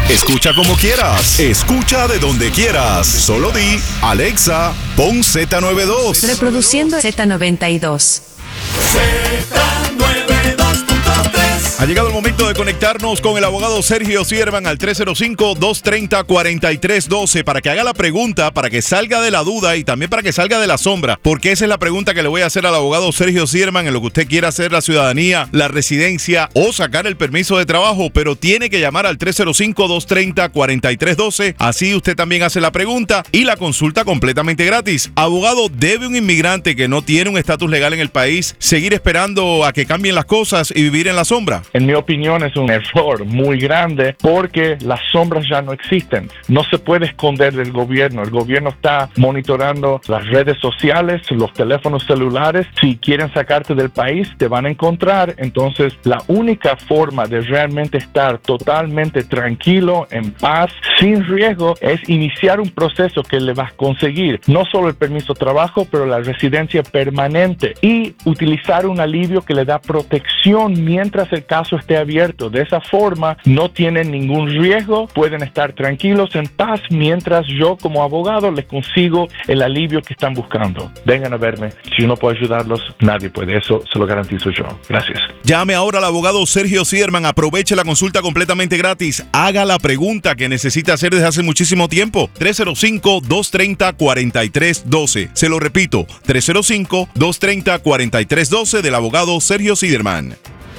Escucha como quieras. Escucha de donde quieras. Solo di, Alexa, pon Z92. Reproduciendo Z92. Ha llegado el momento de conectarnos con el abogado Sergio Sierman al 305-230-4312 para que haga la pregunta, para que salga de la duda y también para que salga de la sombra, porque esa es la pregunta que le voy a hacer al abogado Sergio Sierman en lo que usted quiera hacer la ciudadanía, la residencia o sacar el permiso de trabajo, pero tiene que llamar al 305-230-4312, así usted también hace la pregunta y la consulta completamente gratis. Abogado, ¿debe un inmigrante que no tiene un estatus legal en el país seguir esperando a que cambien las cosas y vivir en la sombra? En mi opinión es un error muy grande porque las sombras ya no existen. No se puede esconder del gobierno. El gobierno está monitorando las redes sociales, los teléfonos celulares. Si quieren sacarte del país, te van a encontrar. Entonces, la única forma de realmente estar totalmente tranquilo, en paz, sin riesgo, es iniciar un proceso que le vas a conseguir no solo el permiso de trabajo, pero la residencia permanente y utilizar un alivio que le da protección mientras el caso esté abierto. De esa forma no tienen ningún riesgo, pueden estar tranquilos en paz mientras yo como abogado les consigo el alivio que están buscando. Vengan a verme, si uno puede ayudarlos, nadie puede, eso se lo garantizo yo. Gracias. Llame ahora al abogado Sergio Sierman, aproveche la consulta completamente gratis, haga la pregunta que necesita hacer desde hace muchísimo tiempo. 305-230-4312. Se lo repito, 305-230-4312 del abogado Sergio Sierman.